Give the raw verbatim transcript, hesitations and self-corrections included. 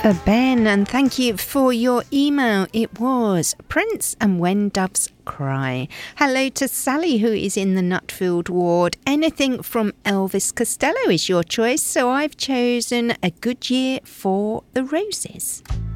for Ben, and thank you for your email. It was Prince and When Doves Cry. Hello to Sally, who is in the Nutfield ward. Anything from Elvis Costello is your choice, so I've chosen A Good Year for the Roses.